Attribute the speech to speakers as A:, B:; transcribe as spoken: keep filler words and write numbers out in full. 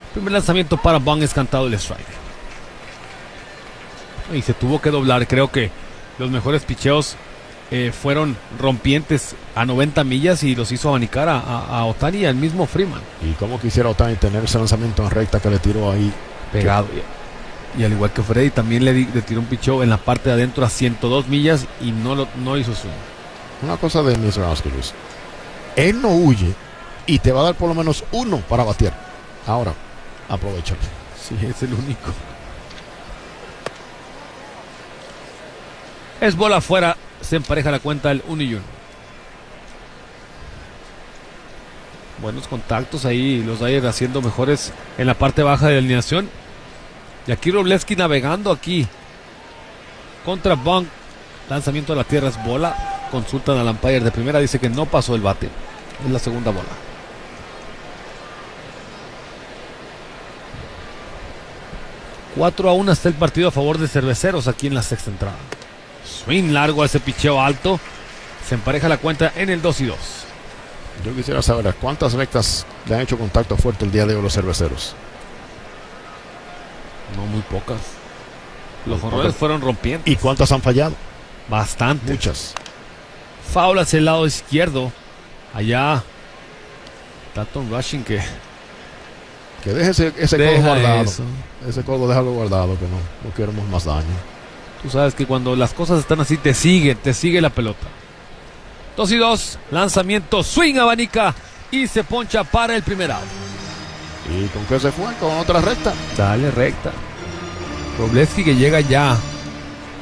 A: Primer lanzamiento para Bond es cantado el strike. Y se tuvo que doblar. Creo que los mejores picheos eh, fueron rompientes a noventa millas y los hizo abanicar a, a, a Ohtani y al mismo Freeman.
B: Y cómo quisiera Ohtani tener ese lanzamiento en recta que le tiró ahí
A: pegado. Y, y al igual que Freddy, también le, di, le tiró un picheo en la parte de adentro a ciento dos millas y no, lo, no hizo swing.
B: Una cosa de mister Luis, él no huye y te va a dar por lo menos uno para batear. Ahora, aprovechalo.
A: Sí, es el único. Es bola afuera, se empareja la cuenta el uno y uno. Buenos contactos ahí, los Dodgers haciendo mejores en la parte baja de la alineación. Y aquí Wroblewski navegando aquí contra Bond. Lanzamiento de la tierra es bola. Consultan al umpire de primera, dice que no pasó el bate. Es la segunda bola. cuatro a uno está el partido a favor de Cerveceros aquí en la sexta entrada. Swing largo a ese picheo alto. Se empareja la cuenta en el dos y dos.
B: Yo quisiera saber cuántas rectas le han hecho contacto fuerte el día de hoy los Cerveceros.
A: No, muy pocas. Los jonrones fueron rompiendo.
B: ¿Y cuántas han fallado?
A: Bastante.
B: Muchas.
A: Foul hacia el lado izquierdo. Allá Tatum Rushing que
B: Que deje ese, ese
A: deja
B: codo guardado.
A: eso.
B: Ese codo déjalo guardado, que no, no queremos más daño.
A: Tú sabes que cuando las cosas están así te sigue, te sigue la pelota. dos y dos, lanzamiento, swing, abanica y se poncha para el primer out.
B: ¿Y con qué se fue? Con otra recta.
A: Dale recta. Wroblewski que llega ya